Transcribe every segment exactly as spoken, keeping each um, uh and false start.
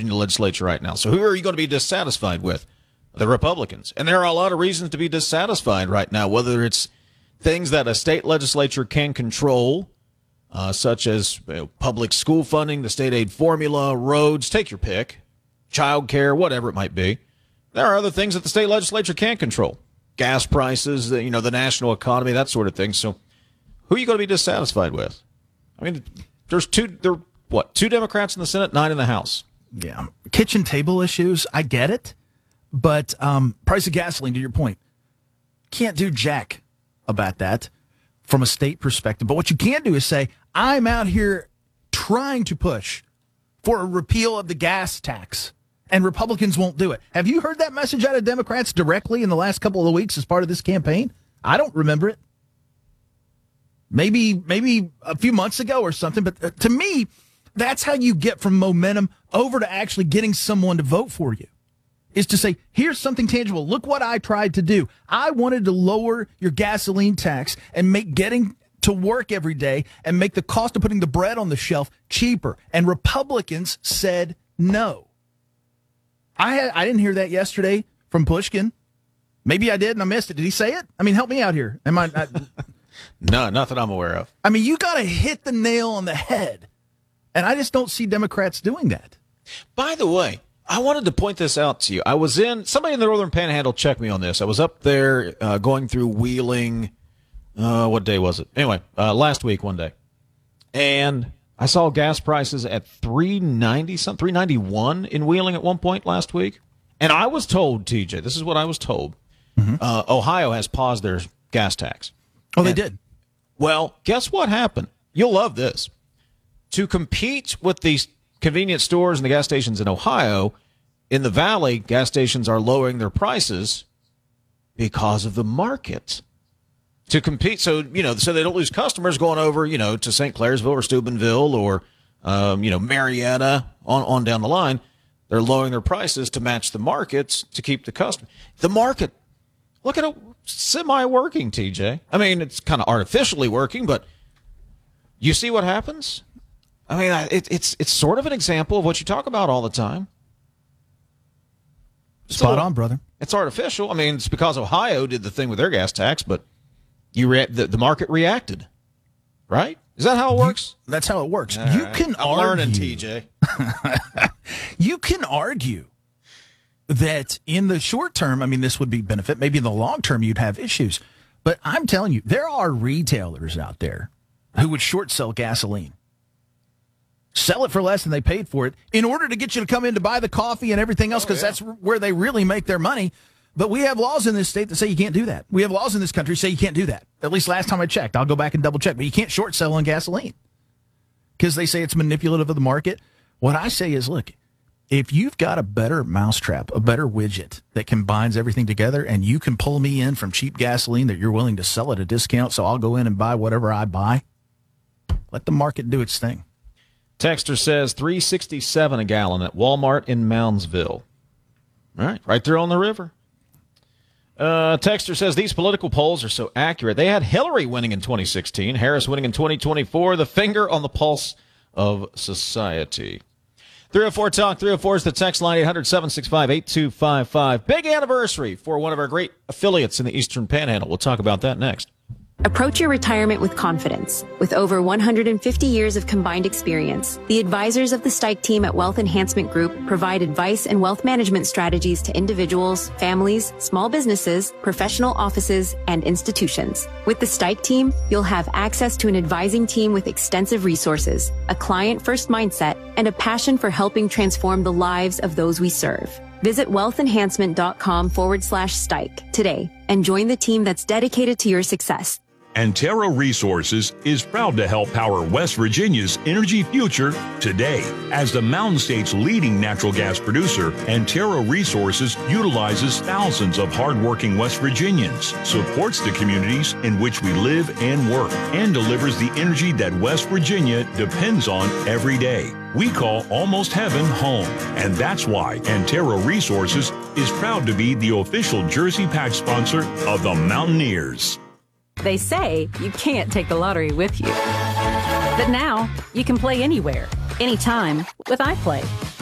in the legislature right now. So who are you going to be dissatisfied with? The Republicans. And there are a lot of reasons to be dissatisfied right now, whether it's things that a state legislature can control, uh, such as you know, public school funding, the state aid formula, roads, take your pick, child care, whatever it might be. There are other things that the state legislature can't control. Gas prices, the, you know, the national economy, that sort of thing. So who are you going to be dissatisfied with? I mean, there's two, there, what, two Democrats in the Senate, nine in the House. Yeah. Kitchen table issues, I get it. But um, price of gasoline, to your point, can't do jack about that from a state perspective. But what you can do is say, I'm out here trying to push for a repeal of the gas tax, and Republicans won't do it. Have you heard that message out of Democrats directly in the last couple of weeks as part of this campaign? I don't remember it. Maybe maybe a few months ago or something, but to me, that's how you get from momentum over to actually getting someone to vote for you, is to say, here's something tangible. Look what I tried to do. I wanted to lower your gasoline tax and make getting to work every day and make the cost of putting the bread on the shelf cheaper. And Republicans said no. I had, I didn't hear that yesterday from Pushkin. Maybe I did and I missed it. Did he say it? I mean, help me out here. Am I? I no, nothing I'm aware of. I mean, you got to hit the nail on the head. And I just don't see Democrats doing that. By the way, I wanted to point this out to you. I was in, somebody in the Northern Panhandle checked me on this. I was up there uh, going through Wheeling. Uh, what day was it? Anyway, uh, last week, one day. And I saw gas prices at three ninety something, three ninety-one in Wheeling at one point last week. And I was told, T J, this is what I was told. Mm-hmm. Uh, Ohio has paused their gas tax. Oh, they and, did? Well, guess what happened? You'll love this. To compete with these convenience stores and the gas stations in Ohio, in the Valley, gas stations are lowering their prices because of the market. To compete, so, you know, so they don't lose customers going over, you know, to Saint Clairsville or Steubenville or, um, you know, Marietta on, on down the line. They're lowering their prices to match the markets to keep the customer. The market, look at it, semi-working, T J. I mean, it's kind of artificially working, but you see what happens? I mean, it, it's it's sort of an example of what you talk about all the time. Spot little, on, brother. It's artificial. I mean, it's because Ohio did the thing with their gas tax, but you rea- the, the market reacted, right? Is that how it works? You, that's how it works. All you right. can I'm argue, learning, T J. You can argue that in the short term, I mean, this would be benefit. Maybe in the long term, you'd have issues. But I'm telling you, there are retailers out there who would short sell gasoline. Sell it for less than they paid for it in order to get you to come in to buy the coffee and everything else, because oh, yeah. that's where they really make their money. But we have laws in this state that say you can't do that. We have laws in this country that say you can't do that. At least last time I checked. I'll go back and double check. But you can't short sell on gasoline because they say it's manipulative of the market. What I say is, look, if you've got a better mousetrap, a better widget that combines everything together, and you can pull me in from cheap gasoline that you're willing to sell at a discount, so I'll go in and buy whatever I buy, let the market do its thing. Texter says three sixty-seven a gallon at Walmart in Moundsville. All right, right there on the river. Uh, Texter says these political polls are so accurate. They had Hillary winning in twenty sixteen, Harris winning in twenty twenty-four, the finger on the pulse of society. three oh four Talk, three oh four is the text line, eight hundred, seven six five, eight two five five. Big anniversary for one of our great affiliates in the Eastern Panhandle. We'll talk about that next. Approach your retirement with confidence. With over one hundred fifty years of combined experience, the advisors of the Stike team at Wealth Enhancement Group provide advice and wealth management strategies to individuals, families, small businesses, professional offices, and institutions. With the Stike team, you'll have access to an advising team with extensive resources, a client-first mindset, and a passion for helping transform the lives of those we serve. Visit wealthenhancement.com forward slash Stike today and join the team that's dedicated to your success. Antero Resources is proud to help power West Virginia's energy future today. As the Mountain State's leading natural gas producer, Antero Resources utilizes thousands of hardworking West Virginians, supports the communities in which we live and work, and delivers the energy that West Virginia depends on every day. We call Almost Heaven home, and that's why Antero Resources is proud to be the official Jersey Patch sponsor of the Mountaineers. They say you can't take the lottery with you. But now, you can play anywhere, anytime with iPlay.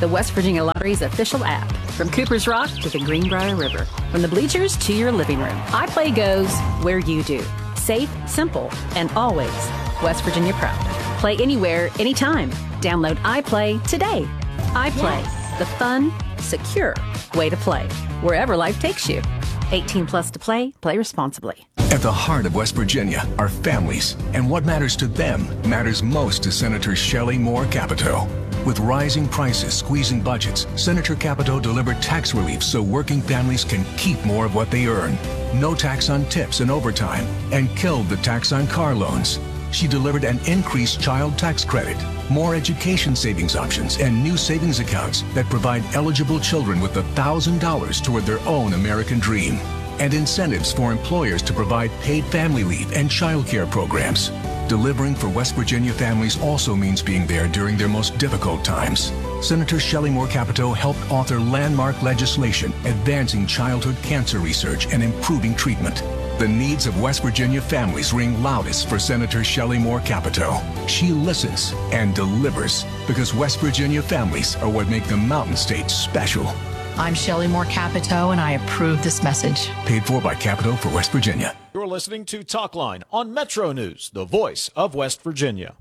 the West Virginia Lottery's official app. From Cooper's Rock to the Greenbrier River, from the bleachers to your living room, iPlay goes where you do. Safe, simple, and always West Virginia proud. Play anywhere, anytime. Download iPlay today. iPlay, yes. The fun, secure way to play, wherever life takes you. eighteen plus to play. Play responsibly. At the heart of West Virginia are families, and what matters to them matters most to Senator Shelley Moore Capito. With rising prices squeezing budgets, Senator Capito delivered tax relief so working families can keep more of what they earn. No tax on tips and overtime, and killed the tax on car loans. She delivered an increased child tax credit, more education savings options, and new savings accounts that provide eligible children with one thousand dollars toward their own American dream, and incentives for employers to provide paid family leave and child care programs. Delivering for West Virginia families also means being there during their most difficult times. Senator Shelley Moore Capito helped author landmark legislation advancing childhood cancer research and improving treatment. The needs of West Virginia families ring loudest for Senator Shelley Moore Capito. She listens and delivers because West Virginia families are what make the Mountain State special. I'm Shelley Moore Capito, and I approve this message. Paid for by Capito for West Virginia. You're listening to Talkline on Metro News, the voice of West Virginia.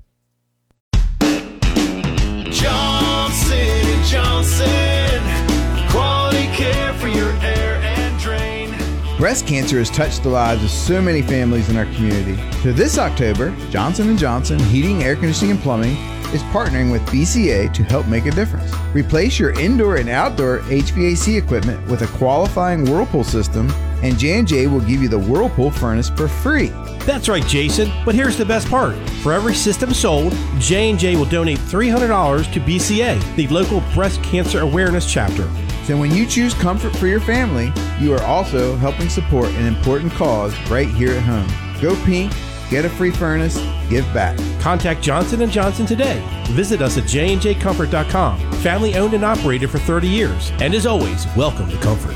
Johnson and Johnson, quality care for your air and drain. Breast cancer has touched the lives of so many families in our community. So this October, Johnson and Johnson Heating, Air Conditioning, and Plumbing is partnering with B C A to help make a difference. Replace your indoor and outdoor H V A C equipment with a qualifying Whirlpool system, and J and J will give you the Whirlpool furnace for free. That's right, Jason. But here's the best part. For every system sold, J and J will donate three hundred dollars to B C A, the local breast cancer awareness chapter. So when you choose comfort for your family, you are also helping support an important cause right here at home. Go pink, get a free furnace, give back. Contact Johnson and Johnson today. Visit us at j and j comfort dot com. Family owned and operated for thirty years. And as always, welcome to Comfort.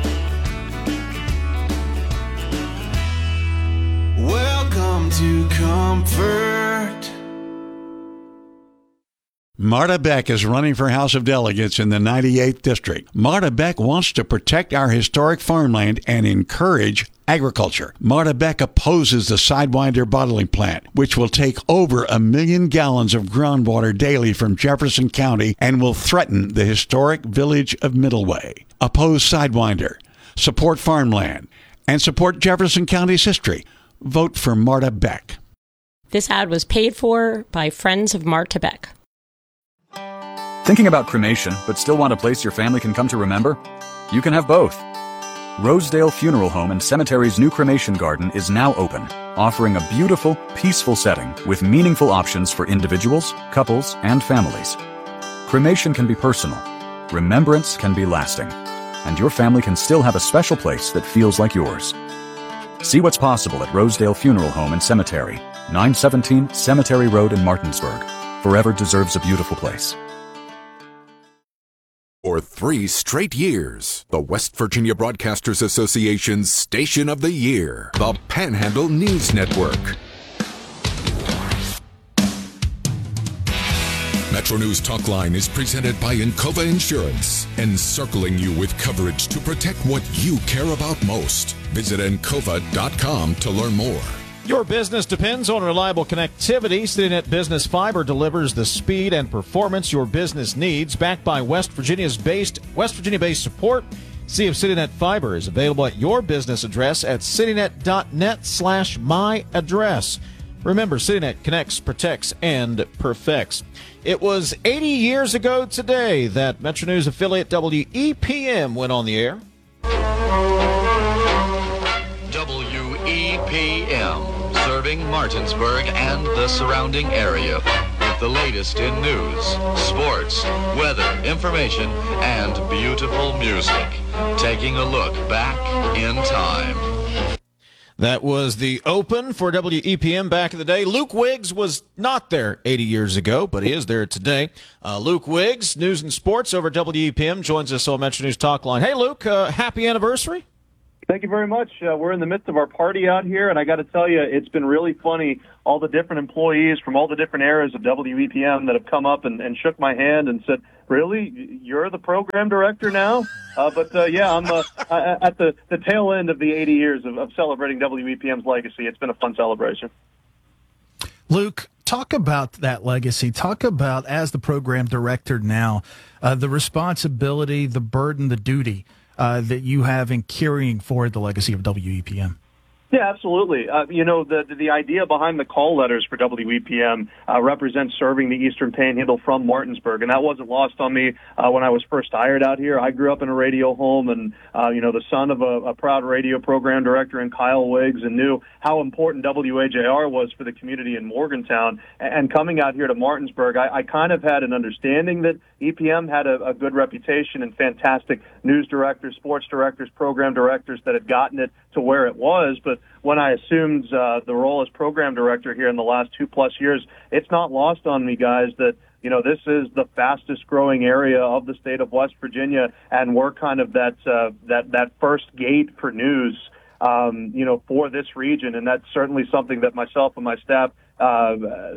Welcome to Comfort. Marta Beck is running for House of Delegates in the ninety-eighth District. Marta Beck wants to protect our historic farmland and encourage agriculture. Marta Beck opposes the Sidewinder bottling plant, which will take over a million gallons of groundwater daily from Jefferson County and will threaten the historic village of Middleway. Oppose Sidewinder, support farmland, and support Jefferson County's history. Vote for Marta Beck. This ad was paid for by Friends of Marta Beck. Thinking about cremation, but still want a place your family can come to remember? You can have both. Rosedale Funeral Home and Cemetery's new cremation garden is now open, offering a beautiful, peaceful setting with meaningful options for individuals, couples, and families. Cremation can be personal, remembrance can be lasting, and your family can still have a special place that feels like yours. See what's possible at Rosedale Funeral Home and Cemetery, nine seventeen Cemetery Road in Martinsburg. Forever deserves a beautiful place. For three straight years, the West Virginia Broadcasters Association's Station of the Year, the Panhandle News Network. Metro News Talkline is presented by Encova Insurance, encircling you with coverage to protect what you care about most. Visit encova dot com to learn more. Your business depends on reliable connectivity. CityNet Business Fiber delivers the speed and performance your business needs, backed by West Virginia's based West Virginia-based support. See if CityNet Fiber is available at your business address at citynet dot net slash my address. Remember, CityNet connects, protects, and perfects. It was eighty years ago today that Metro News affiliate W E P M went on the air. W E P M, serving Martinsburg and the surrounding area with the latest in news, sports, weather, information, and beautiful music. Taking a look back in time. That was the open for W E P M back in the day. Luke Wiggs was not there eighty years ago, but he is there today. Uh, Luke Wiggs, News and Sports over at W E P M, joins us on Metro News Talkline. Hey, Luke, uh, happy anniversary. Thank you very much. Uh, we're in the midst of our party out here, and I got to tell you, it's been really funny. All the different employees from all the different eras of W E P M that have come up and, and shook my hand and said, really? You're the program director now? Uh, but, uh, yeah, I'm uh, at the, the tail end of the eighty years of, of celebrating W E P M's legacy. It's been a fun celebration. Luke, talk about that legacy. Talk about, as the program director now, uh, the responsibility, the burden, the duty uh, that you have in carrying forward the legacy of W E P M. Yeah, absolutely. Uh, you know, the the idea behind the call letters for W E P M uh, represents serving the Eastern Panhandle from Martinsburg, and that wasn't lost on me uh, when I was first hired out here. I grew up in a radio home, and uh, you know, the son of a, a proud radio program director in Kyle Wiggs, and knew how important W A J R was for the community in Morgantown. And coming out here to Martinsburg, I, I kind of had an understanding that E P M had a, a good reputation and fantastic news directors, sports directors, program directors that had gotten it to where it was, but when I assumed uh, the role as program director here in the last two plus years, it's not lost on me, guys, that, you know, this is the fastest growing area of the state of West Virginia, and we're kind of that uh, that that first gate for news, um, you know, for this region, and that's certainly something that myself and my staff uh,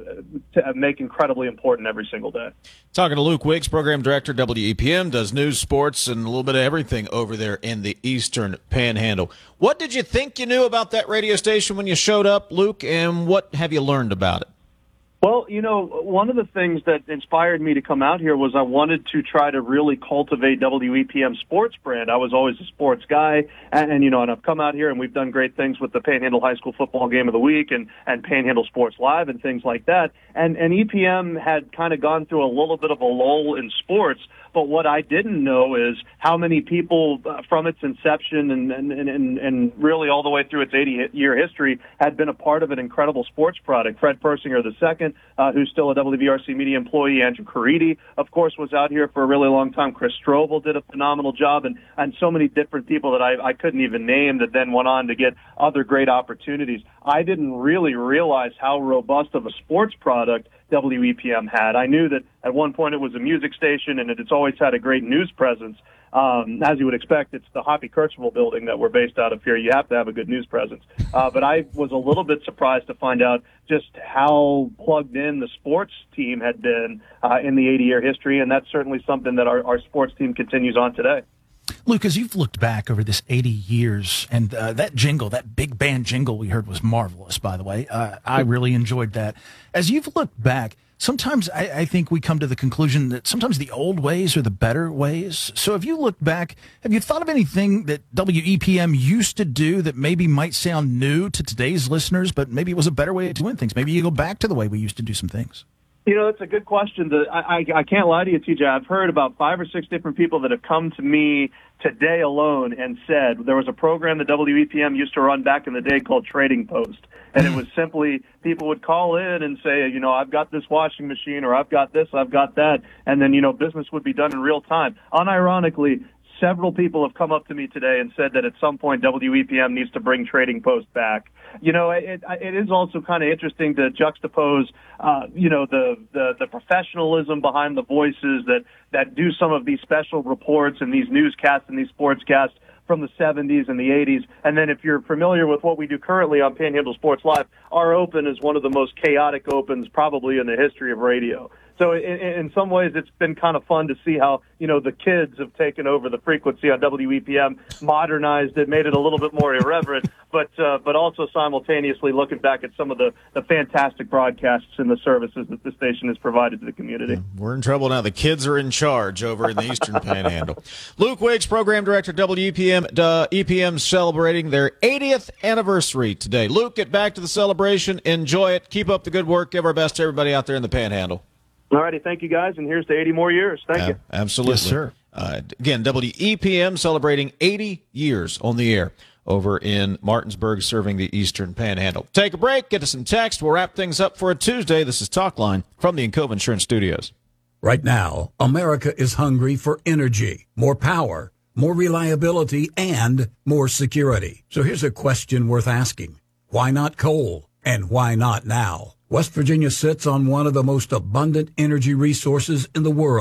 to make incredibly important every single day. Talking to Luke Wiggs, program director, W E P M, does news, sports, and a little bit of everything over there in the Eastern Panhandle. What did you think you knew about that radio station when you showed up, Luke, and what have you learned about it? Well, you know, one of the things that inspired me to come out here was I wanted to try to really cultivate W E P M sports brand. I was always a sports guy, and, and you know, and I've come out here and we've done great things with the Panhandle High School Football Game of the Week and, and Panhandle Sports Live and things like that. And, and E P M had kind of gone through a little bit of a lull in sports, but what I didn't know is how many people uh, from its inception and, and, and, and really all the way through its eighty-year history had been a part of an incredible sports product. Fred Persinger the second, uh, who's still a W V R C media employee. Andrew Caridi, of course, was out here for a really long time. Chris Strobel did a phenomenal job, and, and so many different people that I, I couldn't even name that then went on to get other great opportunities. I didn't really realize how robust of a sports product W E P M had. I knew that at one point it was a music station and it's always had a great news presence. Um, as you would expect, it's the Hoppy Kercheval building that we're based out of here. You have to have a good news presence. Uh, but I was a little bit surprised to find out just how plugged in the sports team had been uh, in the eighty-year history, and that's certainly something that our, our sports team continues on today. Luke, as you've looked back over this eighty years, and uh, that jingle, that big band jingle we heard was marvelous, by the way. Uh, I really enjoyed that. As you've looked back, sometimes I, I think we come to the conclusion that sometimes the old ways are the better ways. So if you look back, have you thought of anything that W E P M used to do that maybe might sound new to today's listeners, but maybe it was a better way of doing things? Maybe you go back to the way we used to do some things. You know, it's a good question. To, I, I, I can't lie to you, T J. I've heard about five or six different people that have come to me today alone and said there was a program that W E P M used to run back in the day called Trading Post. And it was simply people would call in and say, you know, I've got this washing machine or I've got this, I've got that. And then, you know, business would be done in real time. Unironically, several people have come up to me today and said that at some point W E P M needs to bring Trading Post back. You know, it, it is also kind of interesting to juxtapose, uh, you know, the, the, the professionalism behind the voices that, that do some of these special reports and these newscasts and these sportscasts from the seventies and the eighties. And then if you're familiar with what we do currently on Panhandle Sports Live, our open is one of the most chaotic opens probably in the history of radio. So in, in some ways, it's been kind of fun to see how, you know, the kids have taken over the frequency on W E P M, modernized it, made it a little bit more irreverent, but uh, but also simultaneously looking back at some of the, the fantastic broadcasts and the services that the station has provided to the community. We're in trouble now. The kids are in charge over in the Eastern Panhandle. Luke Wiggs, program director, W E P M. Uh, E P M celebrating their eightieth anniversary today. Luke, get back to the celebration. Enjoy it. Keep up the good work. Give our best to everybody out there in the Panhandle. All righty, thank you, guys, and here's to eighty more years. Thank uh, you. Absolutely. Yes, sir. Uh, again, W E P M celebrating eighty years on the air over in Martinsburg, serving the Eastern Panhandle. Take a break, get us some text. We'll wrap things up for a Tuesday. This is Talkline from the Encova Insurance Studios. Right now, America is hungry for energy, more power, more reliability, and more security. So here's a question worth asking. Why not coal? And why not now? West Virginia sits on one of the most abundant energy resources in the world.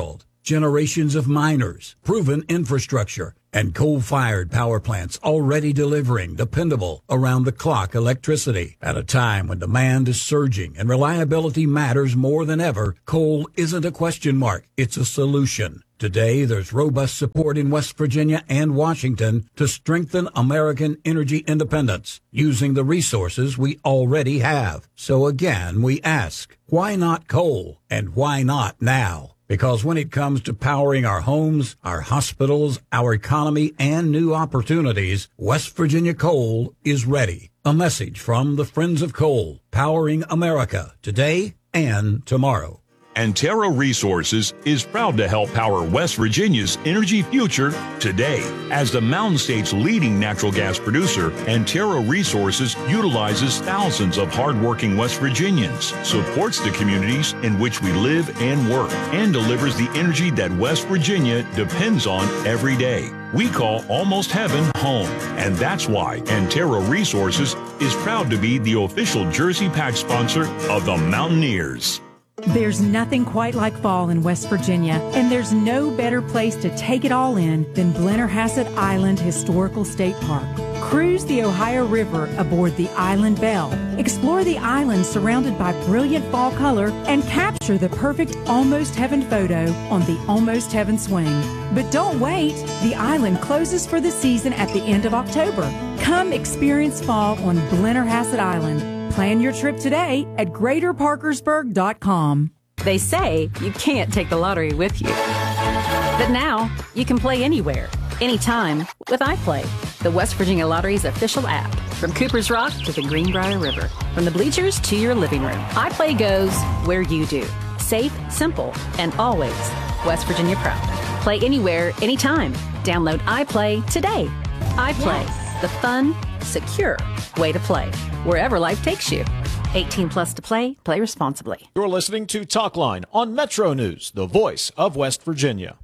generations of miners, proven infrastructure, and coal-fired power plants already delivering dependable, around-the-clock electricity. At a time when demand is surging and reliability matters more than ever, coal isn't a question mark, it's a solution. Today, there's robust support in West Virginia and Washington to strengthen American energy independence using the resources we already have. So again, we ask, why not coal, and why not now? Because when it comes to powering our homes, our hospitals, our economy, and new opportunities, West Virginia Coal is ready. A message from the Friends of Coal, powering America today and tomorrow. Antero Resources is proud to help power West Virginia's energy future today. As the Mountain State's leading natural gas producer, Antero Resources utilizes thousands of hardworking West Virginians, supports the communities in which we live and work, and delivers the energy that West Virginia depends on every day. We call Almost Heaven home, and that's why Antero Resources is proud to be the official jersey patch sponsor of the Mountaineers. There's nothing quite like fall in West Virginia, and there's no better place to take it all in than Blennerhassett Island Historical State Park. Cruise the Ohio River aboard the Island Belle. Explore the island surrounded by brilliant fall color and capture the perfect Almost Heaven photo on the Almost Heaven swing. But don't wait. The island closes for the season at the end of October. Come experience fall on Blennerhassett Island. Plan your trip today at greater parkersburg dot com. They say you can't take the lottery with you. But now you can play anywhere, anytime with iPlay, the West Virginia Lottery's official app. From Cooper's Rock to the Greenbrier River, from the bleachers to your living room, iPlay goes where you do. Safe, simple, and always West Virginia proud. Play anywhere, anytime. Download iPlay today. iPlay, yes. The fun, secure way to play, wherever life takes you. eighteen plus to play. Play responsibly. You're listening to Talkline on Metro News, the voice of West Virginia.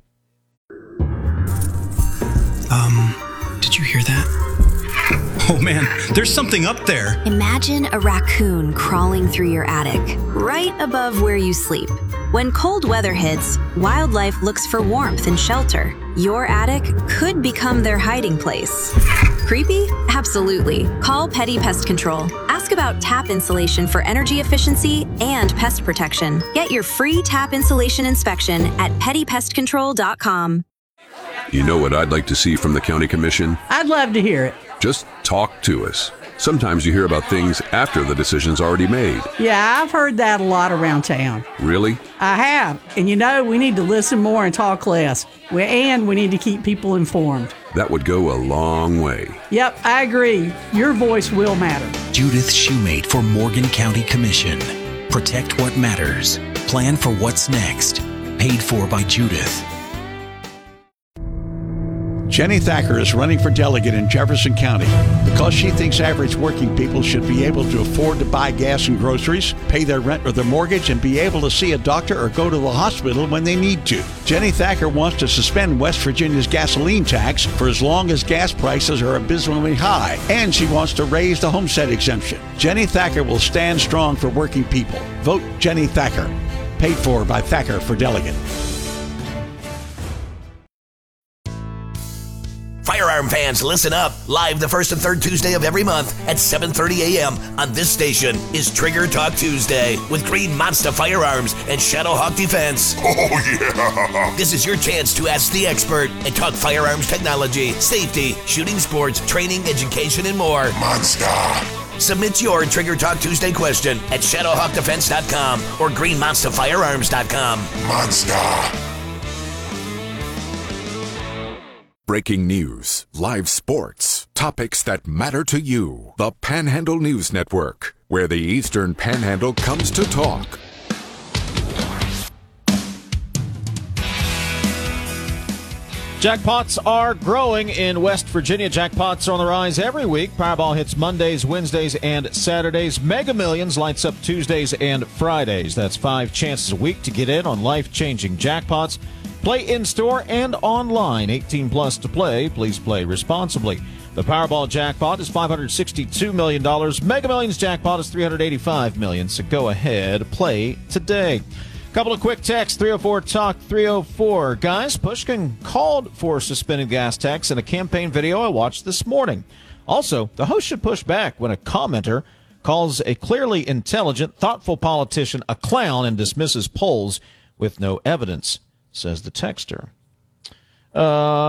Um, did you hear that? Oh man, there's something up there. Imagine a raccoon crawling through your attic, right above where you sleep. When cold weather hits, wildlife looks for warmth and shelter. Your attic could become their hiding place. Creepy? Absolutely. Call Petty Pest Control. Ask about tap insulation for energy efficiency and pest protection. Get your free tap insulation inspection at petty pest control dot com. You know what I'd like to see from the County Commission? I'd love to hear it. Just talk to us. Sometimes you hear about things after the decision's already made. Yeah, I've heard that a lot around town. Really? I have. And you know, we need to listen more and talk less. We, and we need to keep people informed. That would go a long way. Yep, I agree. Your voice will matter. Judith Shoemate for Morgan County Commission. Protect what matters. Plan for what's next. Paid for by Judith. Jenny Thacker is running for delegate in Jefferson County because she thinks average working people should be able to afford to buy gas and groceries, pay their rent or their mortgage, and be able to see a doctor or go to the hospital when they need to. Jenny Thacker wants to suspend West Virginia's gasoline tax for as long as gas prices are abysmally high, and she wants to raise the homestead exemption. Jenny Thacker will stand strong for working people. Vote Jenny Thacker. Paid for by Thacker for delegate. Firearm fans, listen up. Live the first and third Tuesday of every month at seven thirty a.m. on this station is Trigger Talk Tuesday with Green Monster Firearms and Shadowhawk Defense. Oh, yeah. This is your chance to ask the expert and talk firearms technology, safety, shooting sports, training, education, and more. Monster. Submit your Trigger Talk Tuesday question at shadowhawk defense dot com or green monster firearms dot com. Monster. Breaking news, live sports, topics that matter to you. The Panhandle News Network, where the Eastern Panhandle comes to talk. Jackpots are growing in West Virginia. Jackpots are on the rise every week. Powerball hits Mondays, Wednesdays, and Saturdays. Mega Millions lights up Tuesdays and Fridays. That's five chances a week to get in on life-changing jackpots. Play in-store and online. eighteen plus to play. Please play responsibly. The Powerball jackpot is five hundred sixty-two million dollars. Mega Millions jackpot is three hundred eighty-five million dollars. So go ahead, play today. Couple of quick texts, three oh four talk three oh four. Guys, Pushkin called for suspending gas tax in a campaign video I watched this morning. Also, the host should push back when a commenter calls a clearly intelligent, thoughtful politician a clown and dismisses polls with no evidence, says the texter. Uh,